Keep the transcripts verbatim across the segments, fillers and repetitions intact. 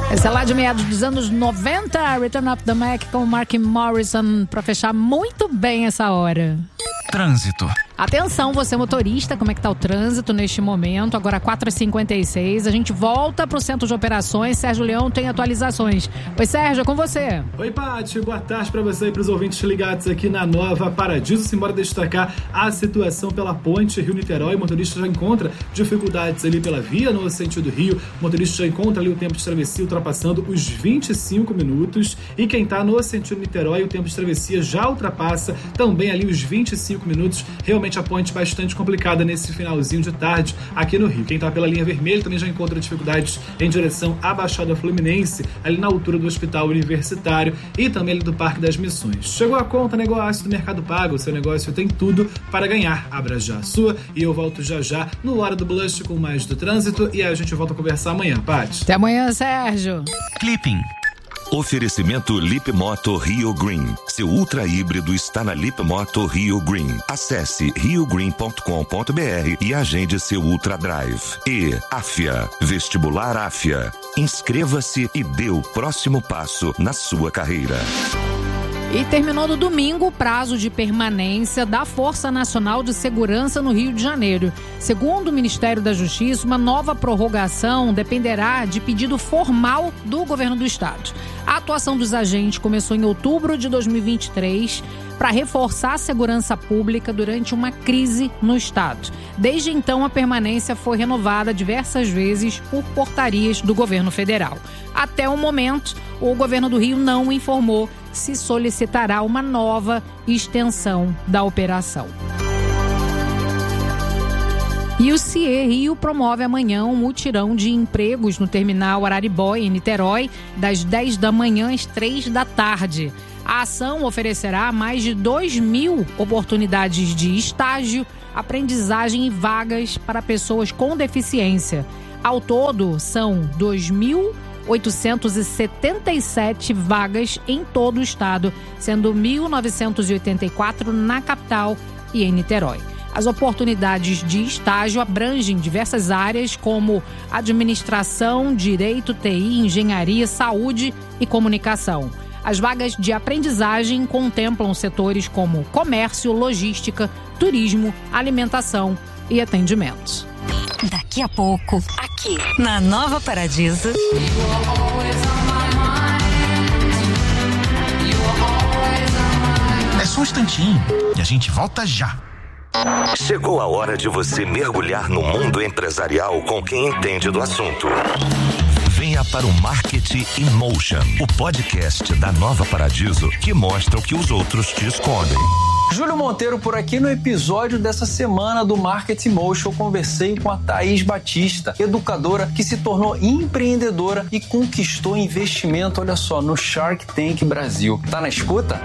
Esse é lá de meados dos anos noventa, Return of the Mac com Mark Morrison, para fechar muito bem essa hora. Trânsito. Atenção, você motorista, como é que tá o trânsito neste momento? Agora quatro e cinquenta e seis, a gente volta pro centro de operações. Sérgio Leão tem atualizações. Oi, Sérgio, é com você. Oi, Paty, boa tarde para você e para os ouvintes ligados aqui na Nova Paradiso. Simbora destacar a situação pela ponte Rio-Niterói. O motorista já encontra dificuldades ali pela via no sentido Rio. O motorista já encontra ali o tempo de travessia ultrapassando os vinte e cinco minutos. E quem tá no sentido Niterói, o tempo de travessia já ultrapassa também ali os vinte e cinco minutos. Realmente a ponte bastante complicada nesse finalzinho de tarde aqui no Rio. Quem tá pela linha vermelha também já encontra dificuldades em direção à Baixada Fluminense, ali na altura do Hospital Universitário e também ali do Parque das Missões. Chegou a conta, negócio do Mercado Pago, o seu negócio tem tudo para ganhar. Abra já a sua e eu volto já já no Hora do Blush com mais do trânsito e a gente volta a conversar amanhã, Paty. Até amanhã, Sérgio. Clipping. Oferecimento Lip Moto Rio Green. Seu ultra híbrido está na Lip Moto Rio Green. Acesse rio green ponto com ponto b r e agende seu Ultra Drive. E Afia, Vestibular Afia. Inscreva-se e dê o próximo passo na sua carreira. E terminou no domingo o prazo de permanência da Força Nacional de Segurança no Rio de Janeiro. Segundo o Ministério da Justiça, uma nova prorrogação dependerá de pedido formal do governo do estado. A atuação dos agentes começou em outubro de dois mil e vinte e três para reforçar a segurança pública durante uma crise no estado. Desde então, a permanência foi renovada diversas vezes por portarias do governo federal. Até o momento, o governo do Rio não informou se solicitará uma nova extensão da operação. E o C I E Rio promove amanhã um mutirão de empregos no terminal Araribóia, em Niterói, das dez da manhã às três da tarde. A ação oferecerá mais de dois mil oportunidades de estágio, aprendizagem e vagas para pessoas com deficiência. Ao todo, são dois mil oitocentas e setenta e sete vagas em todo o estado, sendo mil novecentas e oitenta e quatro na capital e em Niterói. As oportunidades de estágio abrangem diversas áreas como administração, direito, T I, engenharia, saúde e comunicação. As vagas de aprendizagem contemplam setores como comércio, logística, turismo, alimentação e atendimento. Daqui a pouco, aqui na Nova Paradiso. É só um instantinho e a gente volta já. Chegou a hora de você mergulhar no mundo empresarial com quem entende do assunto. Venha para o Marketing in Motion, o podcast da Nova Paradiso que mostra o que os outros te escondem. Júlio Monteiro por aqui. No episódio dessa semana do Marketing Motion, eu conversei com a Thaís Batista, educadora que se tornou empreendedora e conquistou investimento, olha só, no Shark Tank Brasil. Tá na escuta?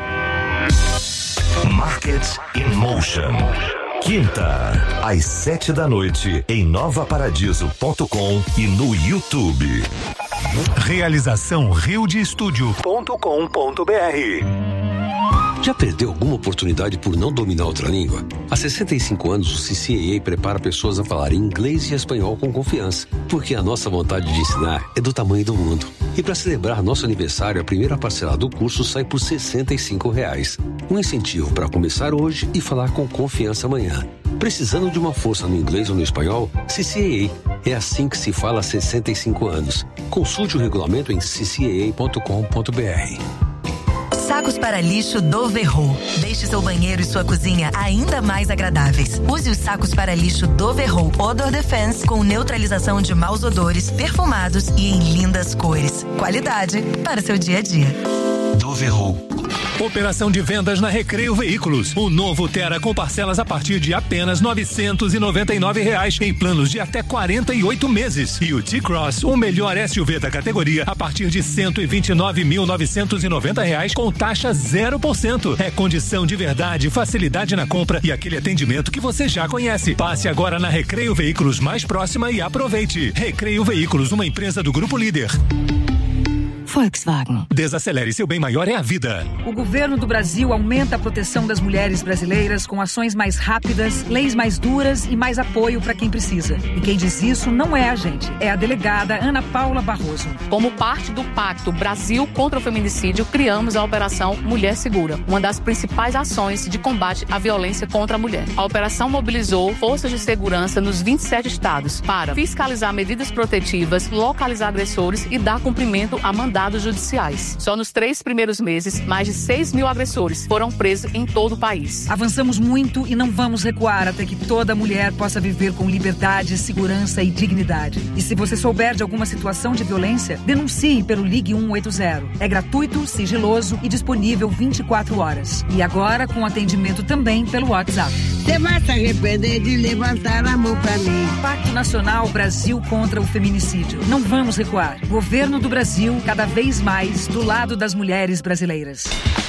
Marketing in Motion. Quinta, às sete da noite, em nova paradiso ponto com e no YouTube. Realização rio de estúdio ponto com ponto b r. Já perdeu alguma oportunidade por não dominar outra língua? Há sessenta e cinco anos, o C C A A prepara pessoas a falar inglês e espanhol com confiança, porque a nossa vontade de ensinar é do tamanho do mundo. E para celebrar nosso aniversário, a primeira parcela do curso sai por sessenta e cinco reais. Um incentivo para começar hoje e falar com confiança amanhã. Precisando de uma força no inglês ou no espanhol? C C A A. É assim que se fala há sessenta e cinco anos. Consulte o regulamento em c c a a ponto com ponto b r. Sacos para lixo Doverro. Deixe seu banheiro e sua cozinha ainda mais agradáveis. Use os sacos para lixo Doverro Odor Defense com neutralização de maus odores, perfumados e em lindas cores. Qualidade para seu dia a dia. Doverro. Operação de vendas na Recreio Veículos. O novo Tera com parcelas a partir de apenas novecentos e noventa e nove reais em planos de até quarenta e oito meses. E o T-Cross, o melhor S U V da categoria, a partir de cento e vinte e nove mil novecentos e noventa reais com taxa zero por cento. É condição de verdade, facilidade na compra e aquele atendimento que você já conhece. Passe agora na Recreio Veículos mais próxima e aproveite. Recreio Veículos, uma empresa do Grupo Líder. Volkswagen. Desacelere, seu bem maior é a vida. O governo do Brasil aumenta a proteção das mulheres brasileiras com ações mais rápidas, leis mais duras e mais apoio para quem precisa. E quem diz isso não é a gente, é a delegada Ana Paula Barroso. Como parte do Pacto Brasil contra o Feminicídio, criamos a Operação Mulher Segura, uma das principais ações de combate à violência contra a mulher. A operação mobilizou forças de segurança nos vinte e sete estados para fiscalizar medidas protetivas, localizar agressores e dar cumprimento a mandados judiciais. Só nos três primeiros meses, mais de seis mil agressores foram presos em todo o país. Avançamos muito e não vamos recuar até que toda mulher possa viver com liberdade, segurança e dignidade. E se você souber de alguma situação de violência, denuncie pelo Ligue um oito zero. É gratuito, sigiloso e disponível vinte e quatro horas. E agora com atendimento também pelo WhatsApp. Você vai se arrepender de levantar a mão pra mim. Pacto Nacional Brasil contra o Feminicídio. Não vamos recuar. Governo do Brasil, cada vez mais do lado das mulheres brasileiras.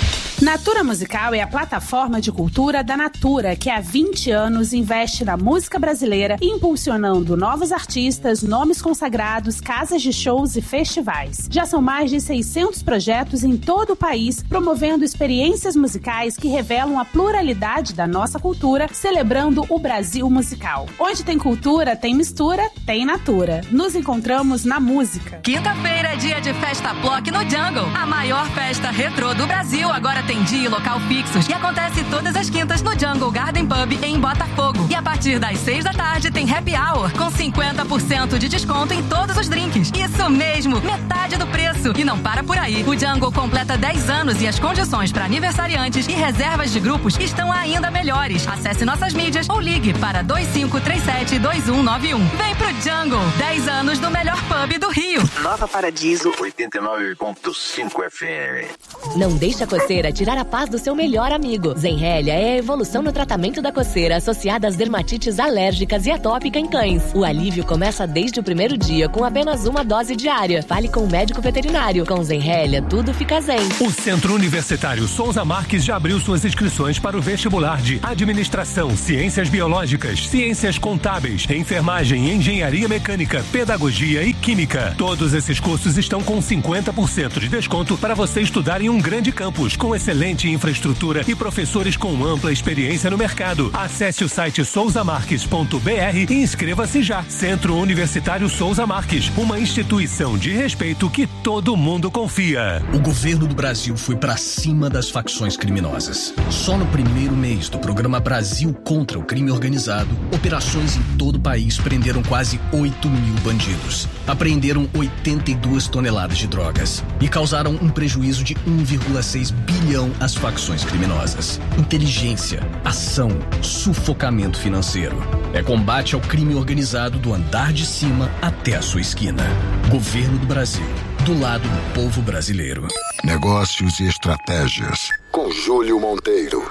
Natura Musical é a plataforma de cultura da Natura, que há vinte anos investe na música brasileira, impulsionando novos artistas, nomes consagrados, casas de shows e festivais. Já são mais de seiscentos projetos em todo o país, promovendo experiências musicais que revelam a pluralidade da nossa cultura, celebrando o Brasil musical. Onde tem cultura, tem mistura, tem Natura. Nos encontramos na música. Quinta-feira é dia de Festa Block no Jungle, a maior festa retrô do Brasil. Agora tem dia e local fixos e acontece todas as quintas no Jungle Garden Pub em Botafogo. E a partir das seis da tarde tem Happy Hour com cinquenta por cento de desconto em todos os drinks. Isso mesmo, metade do preço. E não para por aí. O Jungle completa dez anos e as condições para aniversariantes e reservas de grupos estão ainda melhores. Acesse nossas mídias ou ligue para dois cinco três sete dois um nove um. Vem pro Jungle, dez anos do melhor pub do Rio. Nova Paradiso oitenta e nove ponto cinco F M. Não deixe a coceira tirar a paz do seu melhor amigo. Zenrelia é a evolução no tratamento da coceira associada às dermatites alérgicas e atópica em cães. O alívio começa desde o primeiro dia com apenas uma dose diária. Fale com o médico veterinário. Com Zenrelia, tudo fica zen. O Centro Universitário Souza Marques já abriu suas inscrições para o vestibular de Administração, Ciências Biológicas, Ciências Contábeis, Enfermagem, Engenharia Mecânica, Pedagogia e Química. Todos esses cursos estão com cinquenta por cento de desconto para você estudar em um grande campus, com excelente infraestrutura e professores com ampla experiência no mercado. Acesse o site souza marques ponto b r e inscreva-se já. Centro Universitário Souza Marques, uma instituição de respeito que todo mundo confia. O governo do Brasil foi pra cima das facções criminosas. Só no primeiro mês do programa Brasil contra o Crime Organizado, operações em todo o país prenderam quase oito mil bandidos. Apreenderam oitenta e duas toneladas de drogas e causaram um prejuízo de um vírgula seis bilhão às facções criminosas. Inteligência, ação, sufocamento financeiro. É combate ao crime organizado do andar de cima até a sua esquina. Governo do Brasil, do lado do povo brasileiro. Negócios e estratégias, com Júlio Monteiro.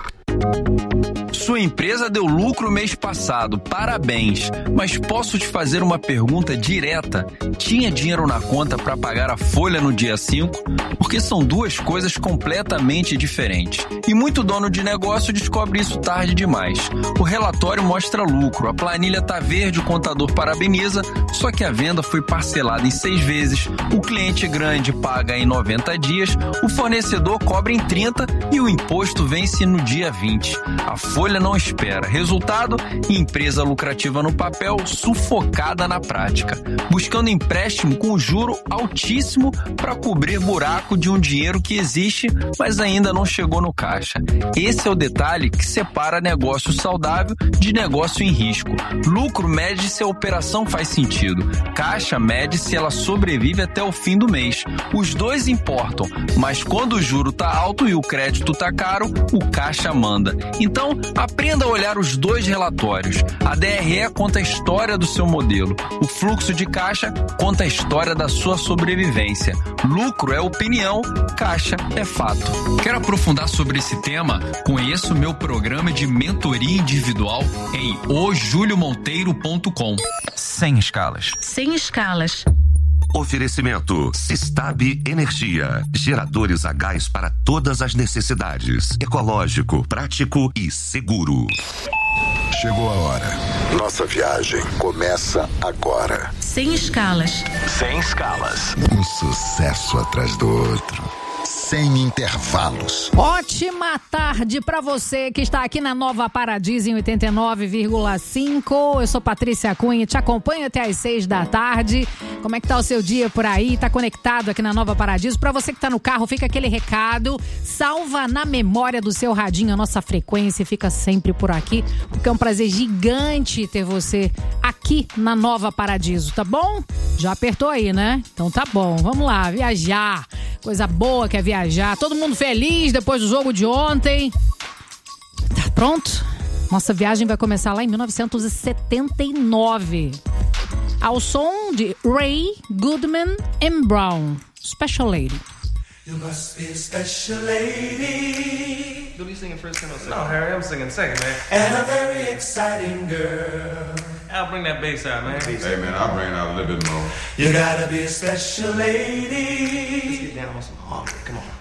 Sua empresa deu lucro mês passado, parabéns. Mas posso te fazer uma pergunta direta? Tinha dinheiro na conta para pagar a folha no dia cinco? Porque são duas coisas completamente diferentes. E muito dono de negócio descobre isso tarde demais. O relatório mostra lucro, a planilha tá verde, o contador parabeniza, só que a venda foi parcelada em seis vezes, o cliente grande paga em noventa dias, o fornecedor cobra em trinta e o imposto vence no dia vinte. A folha não espera. Resultado, empresa lucrativa no papel, sufocada na prática. Buscando empréstimo com juro altíssimo para cobrir buraco de um dinheiro que existe, mas ainda não chegou no caixa. Esse é o detalhe que separa negócio saudável de negócio em risco. Lucro mede se a operação faz sentido. Caixa mede se ela sobrevive até o fim do mês. Os dois importam, mas quando o juro tá alto e o crédito tá caro, o caixa manda. Então, aprenda a olhar os dois relatórios. A D R E conta a história do seu modelo. O fluxo de caixa conta a história da sua sobrevivência. Lucro é opinião, caixa é fato. Quer aprofundar sobre esse tema? Conheça o meu programa de mentoria individual em o julio monteiro ponto com. Sem escalas. Sem escalas. Oferecimento Sistab Energia. Geradores a gás para todas as necessidades. Ecológico, prático e seguro. Chegou a hora. Nossa viagem começa agora. Sem escalas. Sem escalas. Um sucesso atrás do outro. Sem intervalos. Ótima tarde pra você que está aqui na Nova Paradiso em oitenta e nove vírgula cinco. Eu sou Patrícia Cunha, te acompanho até às seis da tarde. Como é que tá o seu dia por aí? Tá conectado aqui na Nova Paradiso? Pra você que tá no carro, fica aquele recado. Salva na memória do seu radinho a nossa frequência e fica sempre por aqui, porque é um prazer gigante ter você aqui na Nova Paradiso, tá bom? Já apertou aí, né? Então tá bom, vamos lá, viajar. Coisa boa que é viajar. Todo mundo feliz depois do jogo de ontem. Tá pronto? Nossa viagem vai começar lá em mil novecentos e setenta e nove. Ao som de Ray, Goodman and Brown. Special Lady. You must be a special lady. You'll be singing first and second. No, Harry, I'm singing second, man. And a very exciting girl. I'll bring that bass out, man. Hey, man, I'll bring it out a little bit more. You gotta be a special lady. Let's get down on some harmony. Come on.